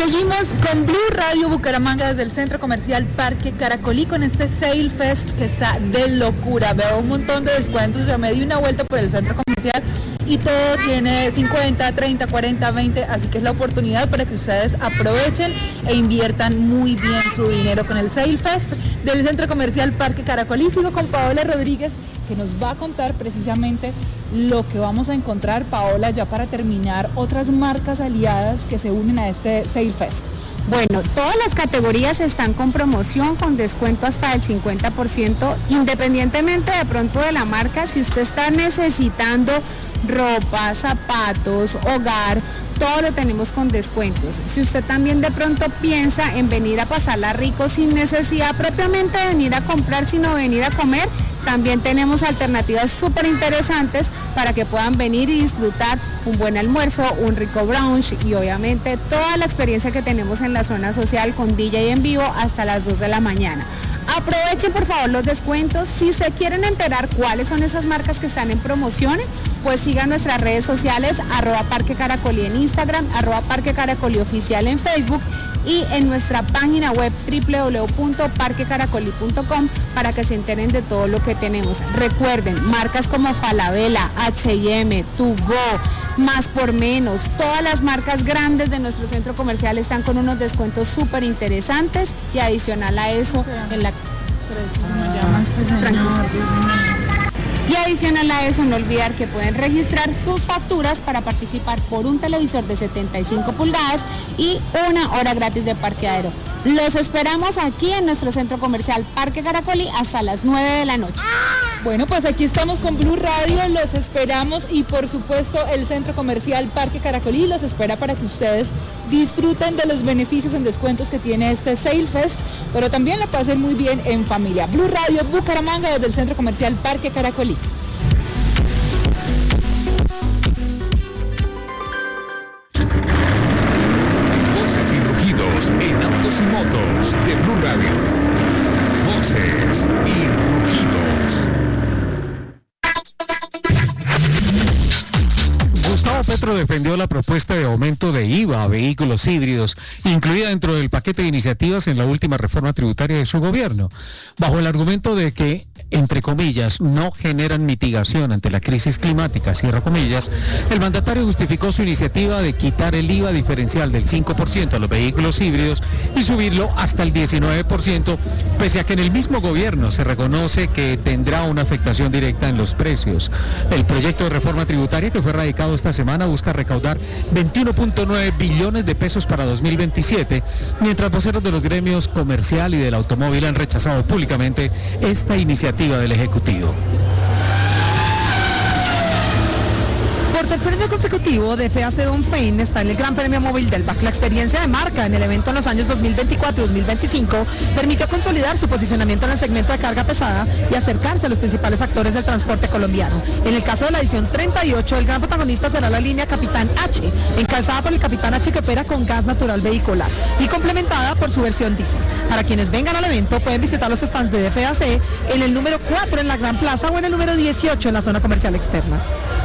Seguimos con Blue Radio Bucaramanga desde el Centro Comercial Parque Caracolí con este Sale Fest que está de locura. Veo un montón de descuentos, ya me di una vuelta por el Centro Comercial y todo tiene 50, 30, 40, 20, así que es la oportunidad para que ustedes aprovechen e inviertan muy bien su dinero con el Sale Fest del Centro Comercial Parque Caracolí. Sigo con Paola Rodríguez, que nos va a contar precisamente lo que vamos a encontrar. Paola, ya para terminar, otras marcas aliadas que se unen a este Sale Fest. Bueno, todas las categorías están con promoción, con descuento hasta el 50%, independientemente de pronto de la marca. Si usted está necesitando ropa, zapatos, hogar, todo lo tenemos con descuentos. Si usted también de pronto piensa en venir a pasarla rico sin necesidad propiamente de venir a comprar, sino venir a comer, también tenemos alternativas súper interesantes para que puedan venir y disfrutar un buen almuerzo, un rico brunch y obviamente toda la experiencia que tenemos en la zona social con DJ en vivo hasta las 2 de la mañana. Aprovechen por favor los descuentos. Si se quieren enterar cuáles son esas marcas que están en promoción, pues sigan nuestras redes sociales, @Parque Caracolí en Instagram, @Parque Caracolí Oficial en Facebook y en nuestra página web www.parquecaracolí.com para que se enteren de todo lo que tenemos. Recuerden, marcas como Falabella, H&M, To Go, Más por Menos, todas las marcas grandes de nuestro centro comercial están con unos descuentos súper interesantes y adicional a eso, no olvidar que pueden registrar sus facturas para participar por un televisor de 75 pulgadas y 1 hora gratis de parqueadero. Los esperamos aquí en nuestro centro comercial Parque Caracolí hasta las 9 de la noche. Bueno, pues aquí estamos con Blue Radio, los esperamos y por supuesto el Centro Comercial Parque Caracolí los espera para que ustedes disfruten de los beneficios en descuentos que tiene este Sale Fest, pero también la pasen muy bien en familia. Blue Radio Bucaramanga desde el Centro Comercial Parque Caracolí. Voces y rugidos en autos y motos de Blue Radio. Voces y rugidos. Gustavo Petro defendió la propuesta de aumento de IVA a vehículos híbridos, incluida dentro del paquete de iniciativas en la última reforma tributaria de su gobierno, bajo el argumento de que, entre comillas, no generan mitigación ante la crisis climática, cierra comillas. El mandatario justificó su iniciativa de quitar el IVA diferencial del 5% a los vehículos híbridos y subirlo hasta el 19%, pese a que en el mismo gobierno se reconoce que tendrá una afectación directa en los precios. El proyecto de reforma tributaria que fue radicado esta semana busca recaudar 21.9 billones de pesos para 2027, mientras voceros de los gremios comercial y del automóvil han rechazado públicamente esta iniciativa del Ejecutivo. Por tercer año consecutivo, DFAC Donfein está en el Gran Premio Móvil del BAC. La experiencia de marca en el evento en los años 2024 y 2025 permitió consolidar su posicionamiento en el segmento de carga pesada y acercarse a los principales actores del transporte colombiano. En el caso de la edición 38, el gran protagonista será la línea Capitán H, encabezada por el Capitán H que opera con gas natural vehicular y complementada por su versión diésel. Para quienes vengan al evento pueden visitar los stands de DFAC en el número 4 en la Gran Plaza o en el número 18 en la zona comercial externa.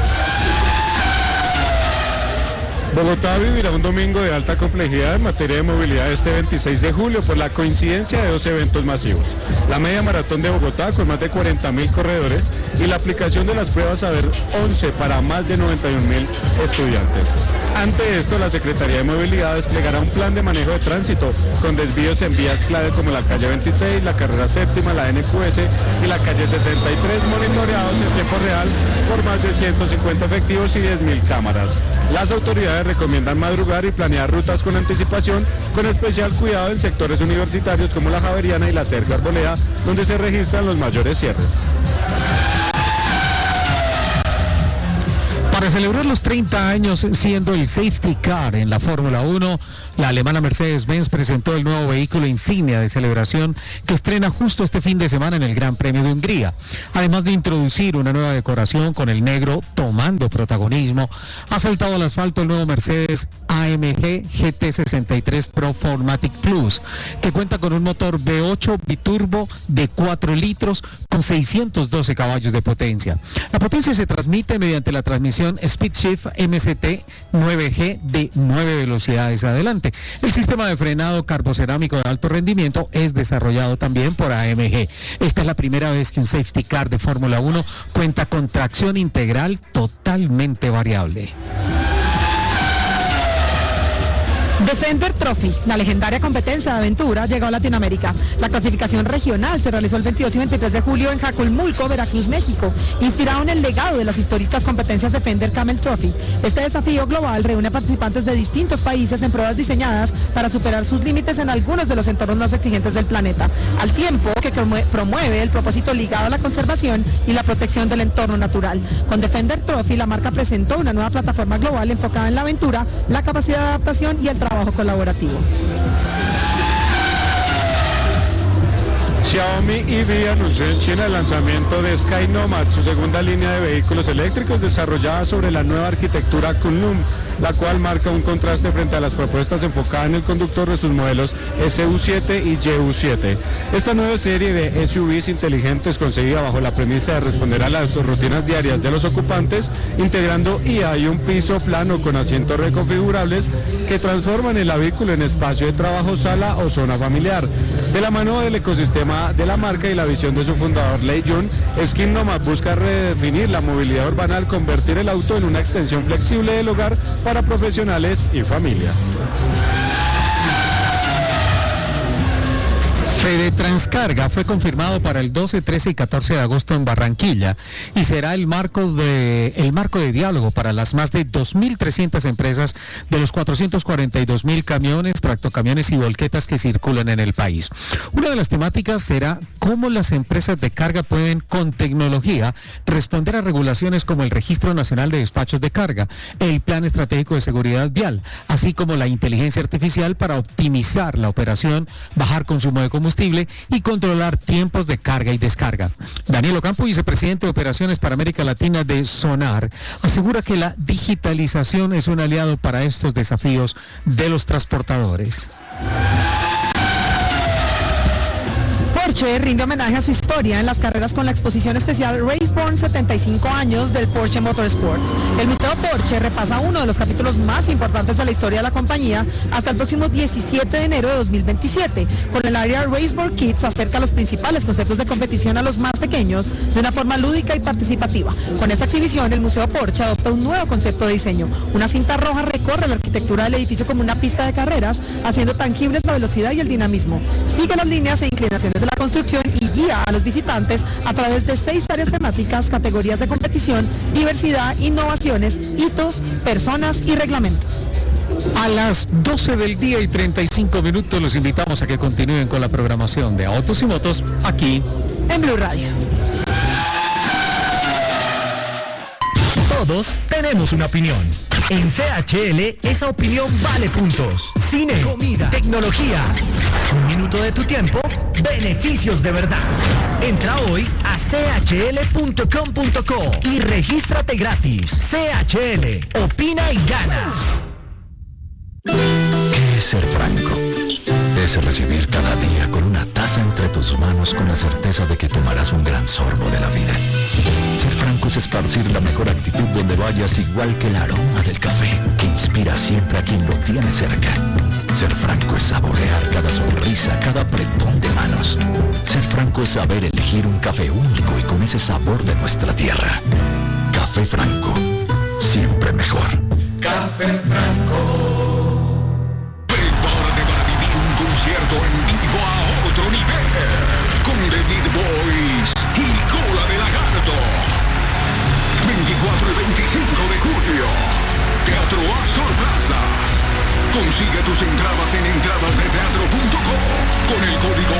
Bogotá vivirá un domingo de alta complejidad en materia de movilidad este 26 de julio por la coincidencia de dos eventos masivos. La media maratón de Bogotá con más de 40.000 corredores y la aplicación de las pruebas Saber 11 para más de 91.000 estudiantes. Ante esto, la Secretaría de Movilidad desplegará un plan de manejo de tránsito con desvíos en vías clave como la calle 26, la carrera séptima, la NQS y la calle 63, monitoreados en tiempo real por más de 150 efectivos y 10.000 cámaras. Las autoridades recomiendan madrugar y planear rutas con anticipación, con especial cuidado en sectores universitarios como la Javeriana y la Sergio Arboleda, donde se registran los mayores cierres. Para celebrar los 30 años siendo el safety car en la Fórmula 1, la alemana Mercedes-Benz presentó el nuevo vehículo insignia de celebración que estrena justo este fin de semana en el Gran Premio de Hungría. Además de introducir una nueva decoración con el negro tomando protagonismo, ha saltado al asfalto el nuevo Mercedes AMG GT63 Pro 4MATIC Plus, que cuenta con un motor V8 biturbo de 4 litros con 612 caballos de potencia. La potencia se transmite mediante la transmisión SpeedShift MCT 9G de 9 velocidades adelante. El sistema de frenado carbocerámico de alto rendimiento es desarrollado también por AMG. Esta es la primera vez que un safety car de Fórmula 1 cuenta con tracción integral totalmente variable. Defender Trophy, la legendaria competencia de aventura, llegó a Latinoamérica. La clasificación regional se realizó el 22 y 23 de julio en Jacumulco, Veracruz, México, inspirado en el legado de las históricas competencias Defender Camel Trophy. Este desafío global reúne a participantes de distintos países en pruebas diseñadas para superar sus límites en algunos de los entornos más exigentes del planeta, al tiempo que promueve el propósito ligado a la conservación y la protección del entorno natural. Con Defender Trophy, la marca presentó una nueva plataforma global enfocada en la aventura, la capacidad de adaptación y el trabajo colaborativo. Xiaomi EV anunció en China el lanzamiento de Sky Nomad, su segunda línea de vehículos eléctricos desarrollada sobre la nueva arquitectura Kunlun, la cual marca un contraste frente a las propuestas enfocadas en el conductor de sus modelos SU7 y YU7. Esta nueva serie de SUVs inteligentes concebida bajo la premisa de responder a las rutinas diarias de los ocupantes, integrando IA y un piso plano con asientos reconfigurables que transforman el vehículo en espacio de trabajo, sala o zona familiar. De la mano del ecosistema de la marca y la visión de su fundador Lei Jun, Sky Nomad busca redefinir la movilidad urbana al convertir el auto en una extensión flexible del hogar para profesionales y familias. Fede Transcarga fue confirmado para el 12, 13 y 14 de agosto en Barranquilla y será el marco de diálogo para las más de 2.300 empresas de los 442.000 camiones, tractocamiones y volquetas que circulan en el país. Una de las temáticas será cómo las empresas de carga pueden, con tecnología, responder a regulaciones como el Registro Nacional de Despachos de Carga, el Plan Estratégico de Seguridad Vial, así como la inteligencia artificial para optimizar la operación, bajar consumo de combustible y controlar tiempos de carga y descarga. Daniel Ocampo, vicepresidente de Operaciones para América Latina de Sonar, asegura que la digitalización es un aliado para estos desafíos de los transportadores. Porsche rinde homenaje a su historia en las carreras con la exposición especial Raceborn 75 años del Porsche Motorsports. El Museo Porsche repasa uno de los capítulos más importantes de la historia de la compañía hasta el próximo 17 de enero de 2027. Con el área Raceborn Kids acerca los principales conceptos de competición a los más pequeños de una forma lúdica y participativa. Con esta exhibición, el Museo Porsche adopta un nuevo concepto de diseño. Una cinta roja recorre la arquitectura del edificio como una pista de carreras, haciendo tangibles la velocidad y el dinamismo. Sigue las líneas e inclinaciones de la construcción y guía a los visitantes a través de 6 áreas temáticas, categorías de competición, diversidad, innovaciones, hitos, personas y reglamentos. A las 12 del día y 35 minutos los invitamos a que continúen con la programación de Autos y Motos aquí en Blue Radio. Todos tenemos una opinión. En CHL, esa opinión vale puntos. Cine, comida, tecnología. Un minuto de tu tiempo, beneficios de verdad. Entra hoy a chl.com.co y regístrate gratis. CHL, opina y gana. ¿Qué es ser franco? Es recibir cada día con una taza entre tus manos con la certeza de que tomarás un gran sorbo de la vida. Ser franco es esparcir la mejor actitud donde vayas, igual que el aroma del café, que inspira siempre a quien lo tiene cerca. Ser franco es saborear cada sonrisa, cada apretón de manos. Ser franco es saber elegir un café único y con ese sabor de nuestra tierra. Café Franco, siempre mejor. Café Franco. Concierto en vivo a otro nivel, con The Beat Boys y Cola de Lagarto. 24 y 25 de julio, Teatro Astor Plaza. Consigue tus entradas en entradasdeteatro.com con el código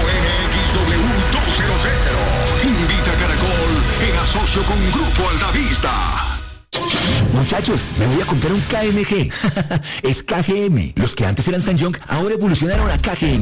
NXW200. Invita a Caracol en asocio con Grupo Altavista. Muchachos, me voy a comprar un KMG. Es KGM. Los que antes eran Sanyong ahora evolucionaron a KGM.